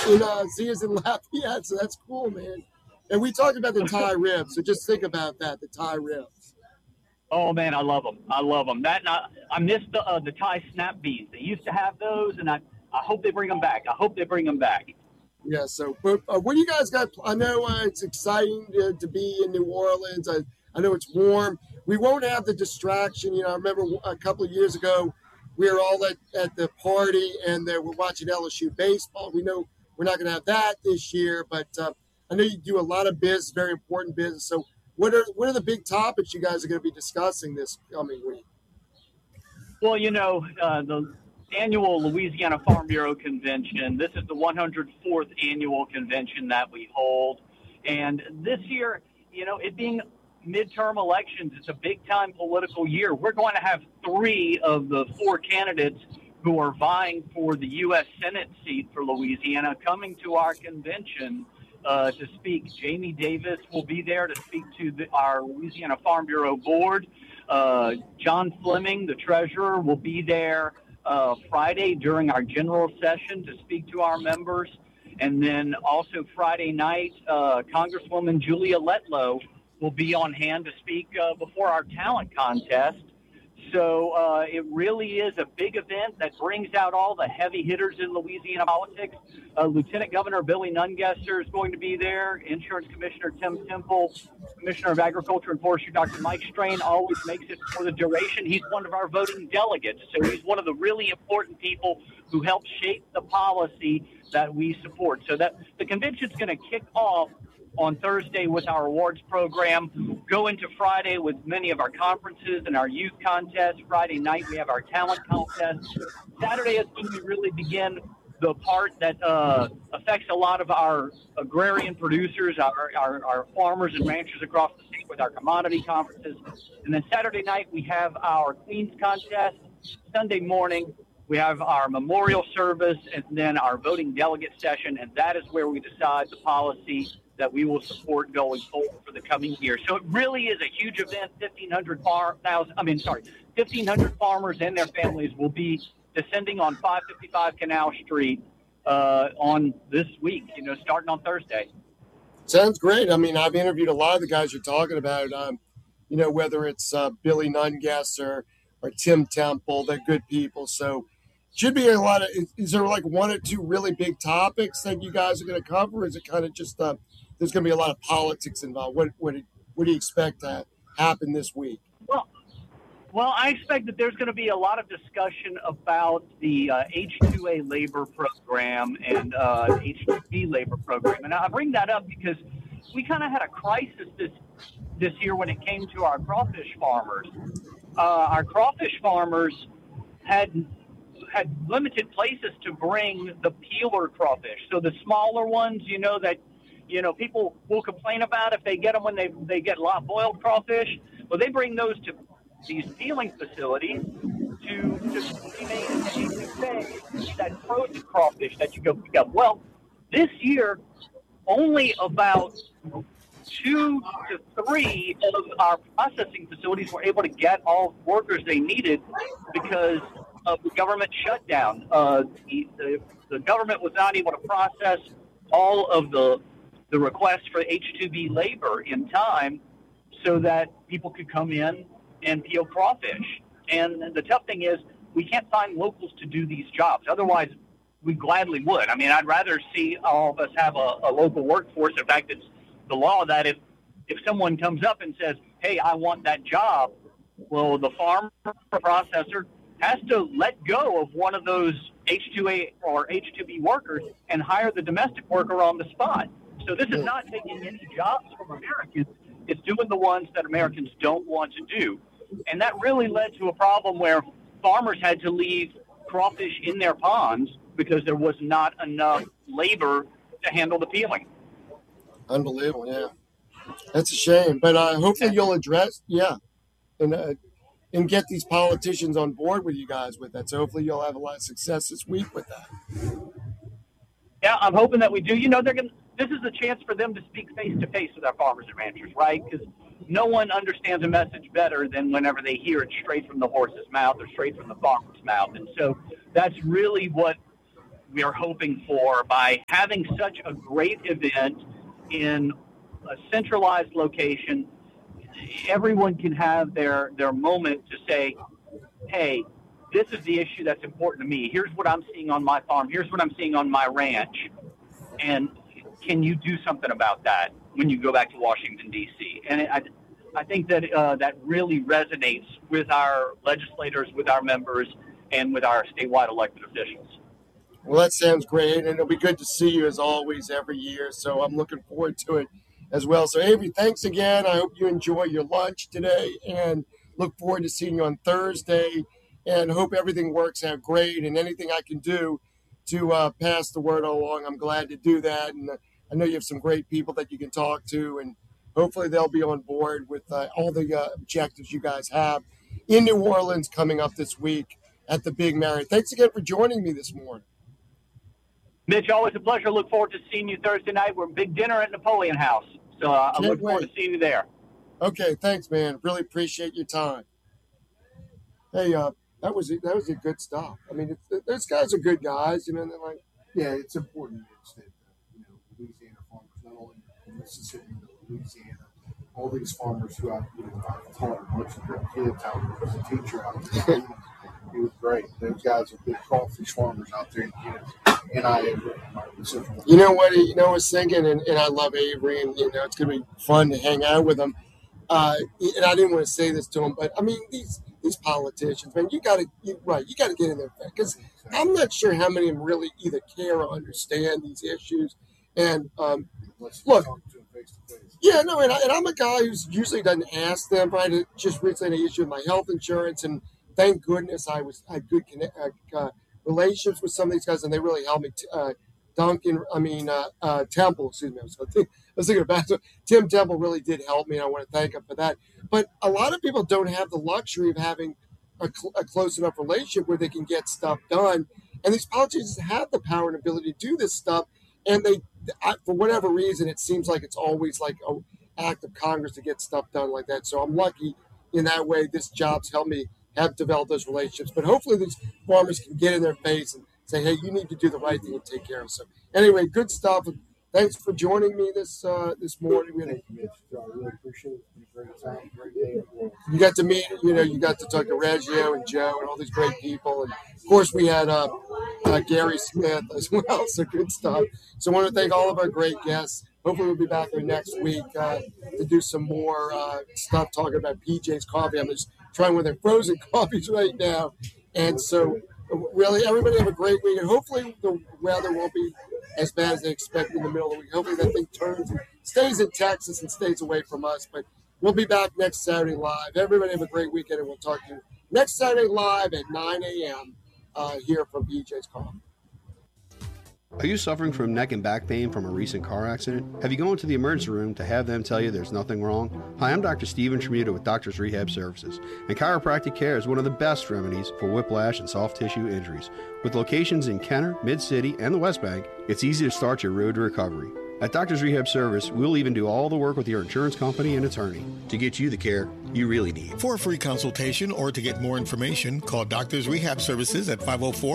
in Z as in Lafayette, so that's cool, man. And we talked about the Thai ribs, so just think about that, the Thai ribs. Oh man, I love them. I love them. I miss the Thai snap beans. They used to have those, and I hope they bring them back. I hope they bring them back. Yeah. So, but what do you guys got? I know it's exciting to be in New Orleans. I know it's warm. We won't have the distraction. I remember a couple of years ago, we were all at the party and we're watching LSU baseball. We know we're not going to have that this year, but I know you do a lot of business, very important business. So, what are the big topics you guys are going to be discussing this coming week? Well, the annual Louisiana Farm Bureau Convention. This is the 104th annual convention that we hold. And this year, it being midterm elections, it's a big-time political year. We're going to have 3 of the 4 candidates who are vying for the U.S. Senate seat for Louisiana coming to our convention to speak. Jamie Davis will be there to speak to our Louisiana Farm Bureau board. John Fleming, the treasurer, will be there Friday during our general session to speak to our members. And then also Friday night, Congresswoman Julia Letlow will be on hand to speak before our talent contest. So it really is a big event that brings out all the heavy hitters in Louisiana politics. Lieutenant Governor Billy Nungesser is going to be there. Insurance Commissioner Tim Temple, Commissioner of Agriculture and Forestry Dr. Mike Strain always makes it for the duration. He's one of our voting delegates, so he's one of the really important people who help shape the policy that we support. So that the convention's going to kick off on Thursday with our awards program, go into Friday with many of our conferences and our youth contests. Friday night, we have our talent contest. Saturday is when we really begin the part that affects a lot of our agrarian producers, our farmers and ranchers across the state with our commodity conferences. And then Saturday night, we have our Queens contest. Sunday morning, we have our memorial service and then our voting delegate session, and that is where we decide the policy that we will support going forward for the coming year. So it really is a huge event. 1,500 farmers and their families will be descending on 555 Canal Street on this week, starting on Thursday. Sounds great. I mean, I've interviewed a lot of the guys you're talking about, whether it's Billy Nungesser or Tim Temple, they're good people. So should be a lot of, is there like 1 or 2 really big topics that you guys are going to cover? Or is it kind of just, there's going to be a lot of politics involved? What do you expect to happen this week? Well, I expect that there's going to be a lot of discussion about the H-2A labor program and H-2B labor program. And I bring that up because we kind of had a crisis this year when it came to our crawfish farmers. Our crawfish farmers had limited places to bring the peeler crawfish. So the smaller ones, people will complain about if they get them when they get boiled crawfish. Well, they bring those to these peeling facilities to make that frozen crawfish that you go pick up. Well, this year, only about 2 to 3 of our processing facilities were able to get all workers they needed because of the government shutdown. The government was not able to process all of the requests for H-2B labor in time so that people could come in and peel crawfish. And the tough thing is we can't find locals to do these jobs. Otherwise, we gladly would. I mean, I'd rather see all of us have a local workforce. In fact, it's the law that if someone comes up and says, hey, I want that job, well, the farmer processor has to let go of one of those H-2A or H-2B workers and hire the domestic worker on the spot. So this is not taking any jobs from Americans. It's doing the ones that Americans don't want to do. And that really led to a problem where farmers had to leave crawfish in their ponds because there was not enough labor to handle the peeling. Unbelievable, yeah. That's a shame. But hopefully you'll address, and get these politicians on board with you guys with that. So hopefully you'll have a lot of success this week with that. Yeah, I'm hoping that we do. This is a chance for them to speak face-to-face with our farmers and ranchers, right? Because no one understands a message better than whenever they hear it straight from the horse's mouth or straight from the farmer's mouth. And so that's really what we are hoping for by having such a great event in a centralized location. Everyone can have their moment to say, hey, this is the issue that's important to me. Here's what I'm seeing on my farm. Here's what I'm seeing on my ranch. And can you do something about that when you go back to Washington, D.C.? And I think that that really resonates with our legislators, with our members, and with our statewide elected officials. Well, that sounds great, and it'll be good to see you as always every year. So I'm looking forward to it as well. So Avery, thanks again. I hope you enjoy your lunch today, and look forward to seeing you on Thursday. And hope everything works out great. And anything I can do to pass the word along, I'm glad to do that. And I know you have some great people that you can talk to, and hopefully they'll be on board with all the objectives you guys have in New Orleans coming up this week at the Big Marion. Thanks again for joining me this morning. Mitch, always a pleasure. Look forward to seeing you Thursday night. We're big dinner at Napoleon House. So I look forward to seeing you there. Okay, thanks, man. Really appreciate your time. Hey, that was a good stop. I mean, those guys are good guys, you know. And they're like, yeah, it's important to understand that Louisiana farmers, not only in Mississippi but Louisiana, all these farmers who I've taught a bunch of their kids out there as a teacher out there. It was great. Those guys are big crawfish farmers out there, and you know what? I was thinking, and I love Avery, and it's gonna be fun to hang out with him. And I didn't want to say this to him, but I mean these politicians, man, you got to get in there because I'm not sure how many of them really either care or understand these issues. And look, yeah, no, and I'm a guy who's usually doesn't ask them. But I just recently had an issue with my health insurance, and thank goodness I had good relationships with some of these guys, and they really helped me. Temple, excuse me. I was thinking about it. Tim Temple really did help me, and I want to thank him for that. But a lot of people don't have the luxury of having a close enough relationship where they can get stuff done. And these politicians have the power and ability to do this stuff, and for whatever reason, it seems like it's always like an act of Congress to get stuff done like that. So I'm lucky in that way. This job's helped me have developed those relationships. But hopefully these farmers can get in their face and say, hey, you need to do the right thing and take care of it. So anyway, good stuff. Thanks for joining me this morning. Thank you, Mitch. I really appreciate it. Great time, great day. You got to meet, you got to talk to Reggio and Joe and all these great people. And of course, we had Gary Smith as well. So good stuff. So I want to thank all of our great guests. Hopefully we'll be back here next week to do some more stuff talking about PJ's Coffee. I'm just trying one of their frozen coffees right now. And so really, everybody have a great week. And hopefully the weather won't be as bad as they expect in the middle of the week. Hopefully that thing turns and stays in Texas and stays away from us. But we'll be back next Saturday live. Everybody have a great weekend, and we'll talk to you next Saturday live at 9 a.m. Here from PJ's Coffee. Are you suffering from neck and back pain from a recent car accident? Have you gone to the emergency room to have them tell you there's nothing wrong? Hi, I'm Dr. Steven Tremuta with Doctors Rehab Services, and chiropractic care is one of the best remedies for whiplash and soft tissue injuries. With locations in Kenner, Mid-City, and the West Bank, it's easy to start your road to recovery. At Doctors Rehab Service, we'll even do all the work with your insurance company and attorney to get you the care you really need. For a free consultation or to get more information, call Doctors Rehab Services at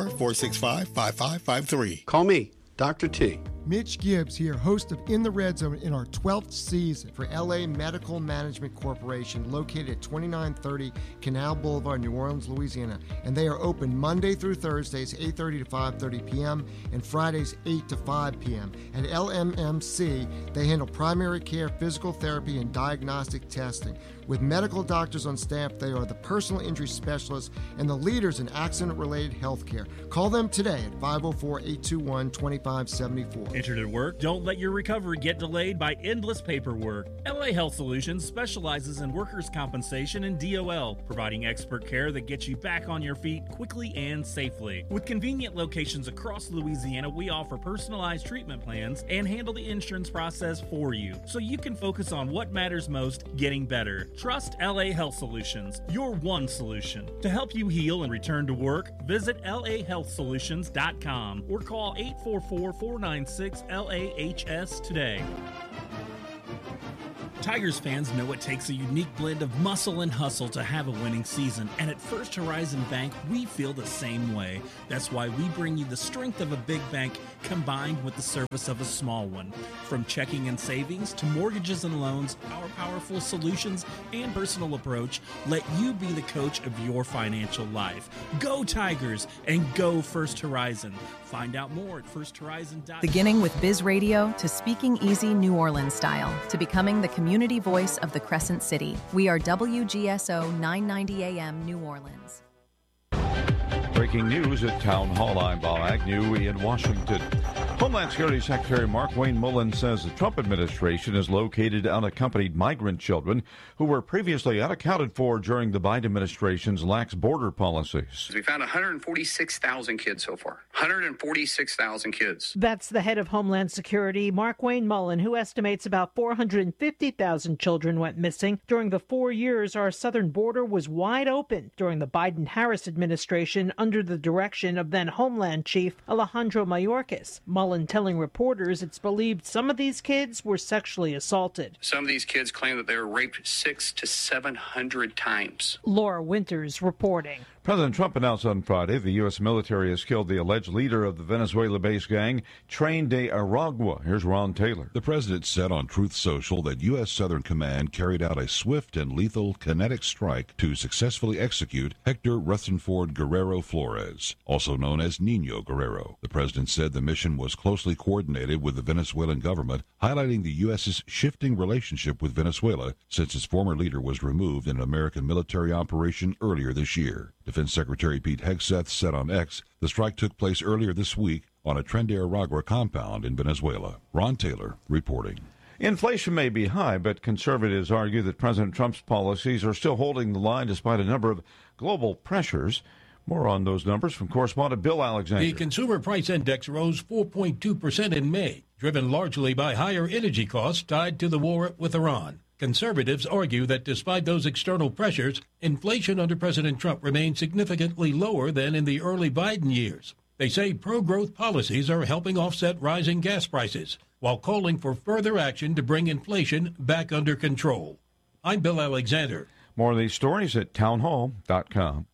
504-465-5553. Call me, Dr. T. Mitch Gibbs here, host of In the Red Zone in our 12th season for LA Medical Management Corporation, located at 2930 Canal Boulevard, New Orleans, Louisiana. And they are open Monday through Thursdays, 8:30 to 5:30 p.m. and Fridays, 8 to 5 p.m. At LMMC, they handle primary care, physical therapy, and diagnostic testing. With medical doctors on staff, they are the personal injury specialists and the leaders in accident-related health care. Call them today at 504-821-2574. Injured at work? Don't let your recovery get delayed by endless paperwork. LA Health Solutions specializes in workers' compensation and DOL, providing expert care that gets you back on your feet quickly and safely. With convenient locations across Louisiana, we offer personalized treatment plans and handle the insurance process for you, so you can focus on what matters most, getting better. Trust LA Health Solutions, your one solution. To help you heal and return to work, visit lahealthsolutions.com or call 844-496-LAHS today. Tigers fans know it takes a unique blend of muscle and hustle to have a winning season, and at First Horizon Bank, we feel the same way. That's why we bring you the strength of a big bank combined with the service of a small one. From checking and savings to mortgages and loans, our powerful solutions and personal approach let you be the coach of your financial life. Go Tigers and go First Horizon. Find out more at firsthorizon.com. Beginning with Biz Radio to speaking easy New Orleans style to becoming the community voice of the Crescent City. We are WGSO 990 AM New Orleans. Breaking news at Town Hall. I'm Bob Agnew in Washington. Homeland Security Secretary Markwayne Mullins says the Trump administration has located unaccompanied migrant children who were previously unaccounted for during the Biden administration's lax border policies. We found 146,000 kids so far. 146,000 kids. That's the head of Homeland Security, Markwayne Mullins, who estimates about 450,000 children went missing during the 4 years our southern border was wide open during the Biden-Harris administration under the direction of then Homeland Chief Alejandro Mayorkas. Mullins telling reporters it's believed some of these kids were sexually assaulted. Some of these kids claim that they were raped 600 to 700 times. Laura Winters reporting. President Trump announced on Friday the U.S. military has killed the alleged leader of the Venezuela-based gang, Tren de Aragua. Here's Ron Taylor. The president said on Truth Social that U.S. Southern Command carried out a swift and lethal kinetic strike to successfully execute Hector Rutherford Guerrero Flores, also known as Nino Guerrero. The president said the mission was closely coordinated with the Venezuelan government, highlighting the U.S.'s shifting relationship with Venezuela since its former leader was removed in an American military operation earlier this year. Defense Secretary Pete Hegseth said on X the strike took place earlier this week on a Tren de Aragua compound in Venezuela. Ron Taylor reporting. Inflation may be high, but conservatives argue that President Trump's policies are still holding the line despite a number of global pressures. More on those numbers from correspondent Bill Alexander. The Consumer Price Index rose 4.2% in May, driven largely by higher energy costs tied to the war with Iran. Conservatives argue that despite those external pressures, inflation under President Trump remains significantly lower than in the early Biden years. They say pro-growth policies are helping offset rising gas prices, while calling for further action to bring inflation back under control. I'm Bill Alexander. More of these stories at townhall.com.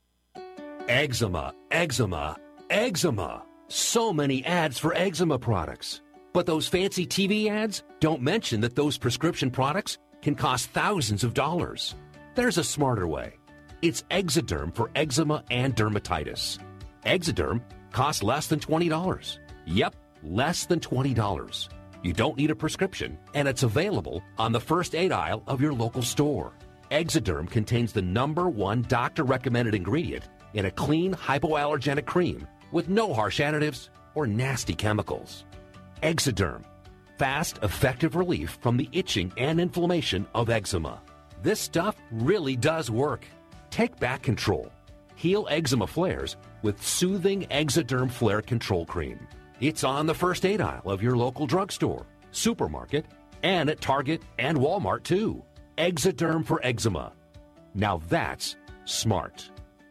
Eczema, eczema, eczema. So many ads for eczema products. But those fancy TV ads don't mention that those prescription products can cost thousands of dollars. There's a smarter way. It's Exoderm for eczema and dermatitis. Exoderm costs less than $20. Yep, less than $20. You don't need a prescription, and it's available on the first aid aisle of your local store. Exoderm contains the #1 doctor-recommended ingredient in a clean, hypoallergenic cream with no harsh additives or nasty chemicals. Exoderm. Fast, effective relief from the itching and inflammation of eczema. This stuff really does work. Take back control. Heal eczema flares with soothing Exoderm Flare Control Cream. It's on the first aid aisle of your local drugstore, supermarket, and at Target and Walmart too. Exoderm for eczema. Now that's smart.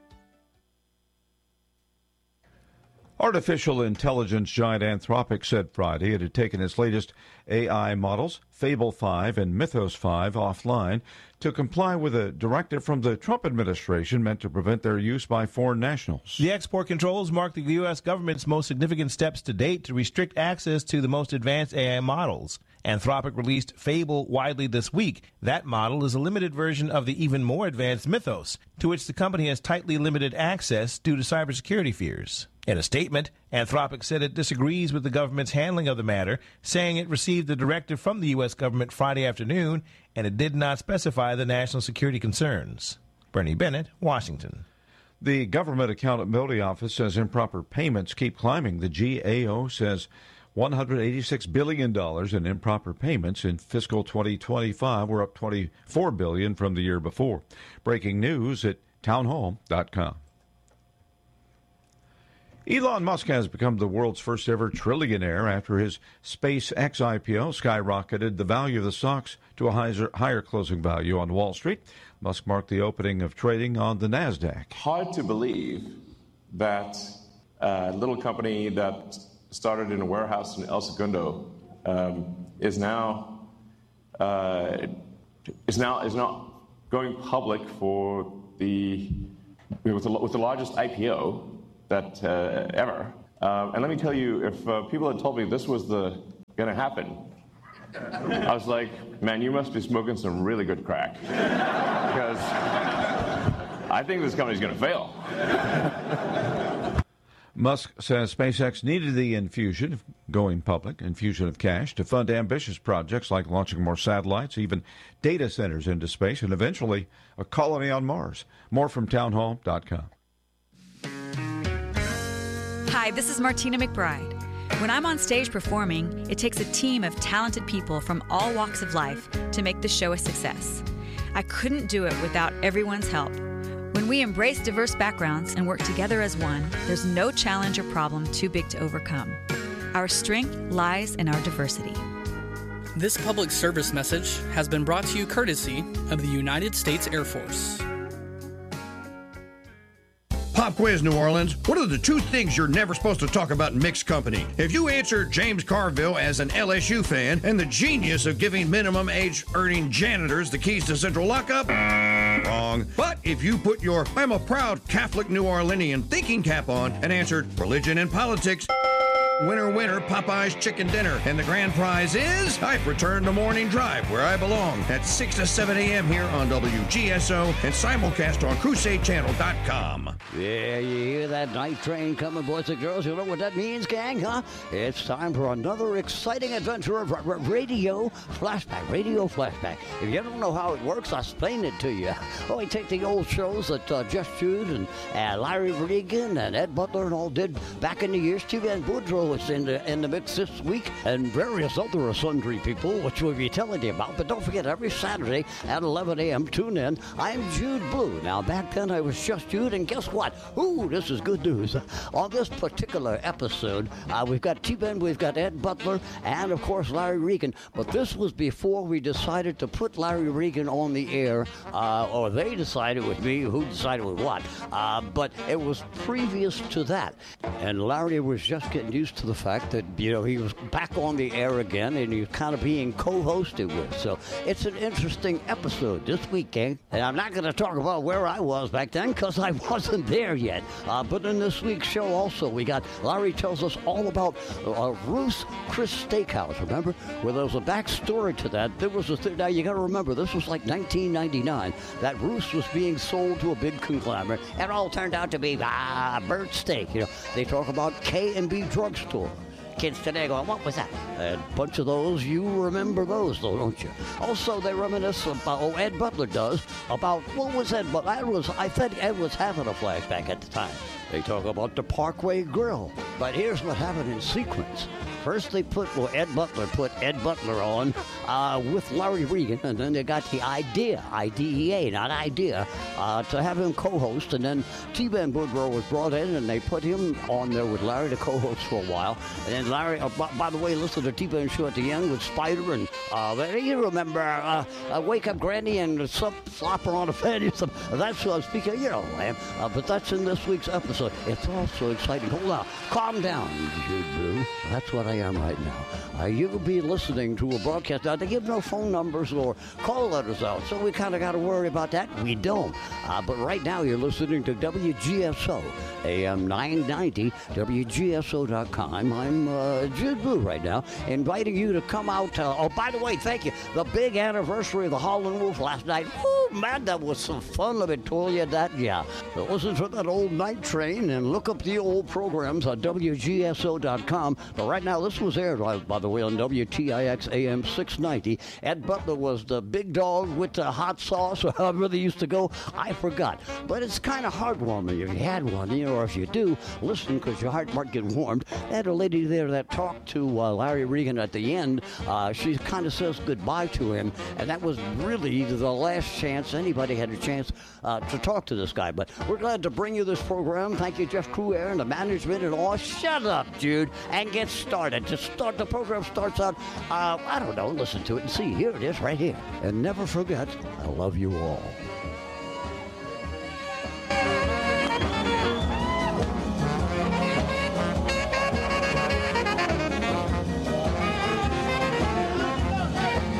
Artificial intelligence giant Anthropic said Friday it had taken its latest AI models, Fable 5 and Mythos 5, offline to comply with a directive from the Trump administration meant to prevent their use by foreign nationals. The export controls mark the U.S. government's most significant steps to date to restrict access to the most advanced AI models. Anthropic released Fable widely this week. That model is a limited version of the even more advanced Mythos, to which the company has tightly limited access due to cybersecurity fears. In a statement, Anthropic said it disagrees with the government's handling of the matter, saying it received the directive from the U.S. government Friday afternoon, and it did not specify the national security concerns. Bernie Bennett, Washington. The Government Accountability Office says improper payments keep climbing. The GAO says $186 billion in improper payments in fiscal 2025 were up $24 billion from the year before. Breaking news at townhall.com. Elon Musk has become the world's first ever trillionaire after his SpaceX IPO skyrocketed the value of the stocks to a higher closing value on Wall Street. Musk marked the opening of trading on the NASDAQ. Hard to believe that a little company that started in a warehouse in El Segundo is now is now going public for with the largest IPO that ever. And let me tell you, if people had told me this was going to happen, I was like, man, you must be smoking some really good crack, because I think this company's going to fail. Musk says SpaceX needed the infusion of cash to fund ambitious projects like launching more satellites, even data centers into space, and eventually a colony on Mars. More from townhall.com. Hi, this is Martina McBride. When I'm on stage performing, it takes a team of talented people from all walks of life to make the show a success. I couldn't do it without everyone's help. When we embrace diverse backgrounds and work together as one, there's no challenge or problem too big to overcome. Our strength lies in our diversity. This public service message has been brought to you courtesy of the United States Air Force. Pop quiz, New Orleans. What are the two things you're never supposed to talk about in mixed company? If you answer James Carville as an LSU fan and the genius of giving minimum age earning janitors the keys to central lockup, wrong. But if you put your I'm a proud Catholic New Orleanian thinking cap on and answered religion and politics, winner, winner, Popeye's chicken dinner. And the grand prize is I've returned to Morning Drive, where I belong, at 6 to 7 a.m. here on WGSO and simulcast on CrusadeChannel.com. Yeah, you hear that night train coming, boys and girls? You know what that means, gang, huh? It's time for another exciting adventure of Radio Flashback. Radio Flashback. If you don't know how it works, I'll explain it to you. Oh, we take the old shows that Jeff Jude and Larry Regan and Ed Butler and all did back in the years. T-Ben Boudreaux is in the mix this week, and various other sundry people, which we'll be telling you about. But don't forget, every Saturday at 11 a.m., tune in. I'm Jude Blue. Now, back then I was just Jude, and guess what? Ooh, this is good news. On this particular episode, we've got T-Ben, we've got Ed Butler, and, of course, Larry Regan. But this was before we decided to put Larry Regan on the air, or they decided with me, who decided with what. But it was previous to that. And Larry was just getting used to the fact that, he was back on the air again, and he was kind of being co-hosted with. So it's an interesting episode this weekend. And I'm not going to talk about where I was back then, because I wasn't there yet. But in this week's show also, we got Larry tells us all about Ruth's Chris Steakhouse, remember? Where there was a backstory to that. There was now you got to remember, this was like 1999, that Ruth's was being sold to a big conglomerate. It all turned out to be Burt Steak. They talk about K&B Drugstore. Kids today going, what was that? A bunch of those, you remember those though, don't you? Also, they reminisce about, Ed Butler does, about, what was Ed Butler? I thought Ed was having a flashback at the time. They talk about the Parkway Grill. But here's what happened in sequence. First, Ed Butler put Ed Butler on with Larry Regan, and then they got the idea, IDEA, not idea, to have him co-host. And then T-Ben Boudreaux was brought in, and they put him on there with Larry to co-host for a while. And then Larry, by the way, listen to T-Ben show at the end with Spider, and you remember Wake Up Granny and Flopper on a Fan. That's what I'm speaking of, Lamb. But that's in this week's episode. It's also exciting. Hold on. Calm down, Jude Blue. That's what I am right now. You'll be listening to a broadcast. Now, they give no phone numbers or call letters out, so we kind of got to worry about that. We don't. But right now, you're listening to WGSO, AM 990, WGSO.com. I'm Jude Blue right now, inviting you to come out. By the way, thank you. The big anniversary of the Howlin' Wolf last night. Oh, man, that was some fun. Let me tell you that, yeah. So listen to that old night train and look up the old programs on WGSO.com. But right now, this was aired, by the way, on WTIX AM 690. Ed Butler was the big dog with the hot sauce, or however they used to go. I forgot. But it's kind of heartwarming if you had one, or if you do, listen, because your heart might get warmed. I had a lady there that talked to Larry Regan at the end. She kind of says goodbye to him, and that was really the last chance anybody had a chance to talk to this guy. But we're glad to bring you this program. Thank you, Jeff Cruair, and the management and all. Shut up, Jude, and get started. The program starts out, I don't know, listen to it and see. Here it is right here. And never forget, I love you all.